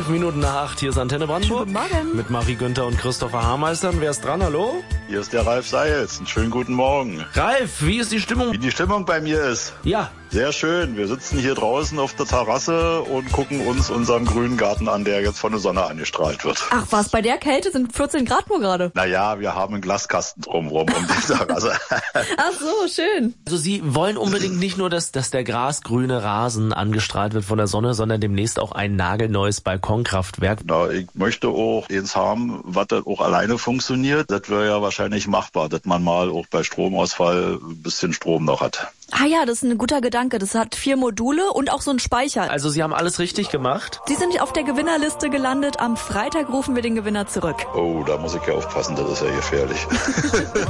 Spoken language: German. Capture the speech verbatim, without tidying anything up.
Fünf Minuten nach acht, hier ist Antenne Brandenburg. Guten Morgen. Mit Marie Günther und Christopher Haarmeister. Wer ist dran, hallo? Hier ist der Ralf Seils. Einen schönen guten Morgen. Ralf, wie ist die Stimmung? Wie die Stimmung bei mir ist? Ja. Sehr schön. Wir sitzen hier draußen auf der Terrasse und gucken uns unseren grünen Garten an, der jetzt von der Sonne angestrahlt wird. Ach was, bei der Kälte sind vierzehn Grad nur gerade. Naja, wir haben einen Glaskasten drumherum um die Terrasse. Ach so, schön. Also Sie wollen unbedingt nicht nur, dass, dass der grasgrüne Rasen angestrahlt wird von der Sonne, sondern demnächst auch ein nagelneues Balkonkraftwerk. Na, ich möchte auch eins haben, was das auch alleine funktioniert. Das wäre ja wahrscheinlich machbar, dass man mal auch bei Stromausfall ein bisschen Strom noch hat. Ah ja, das ist ein guter Gedanke. Das hat vier Module und auch so einen Speicher. Also Sie haben alles richtig gemacht? Sie sind auf der Gewinnerliste gelandet. Am Freitag rufen wir den Gewinner zurück. Oh, da muss ich ja aufpassen, das ist ja gefährlich.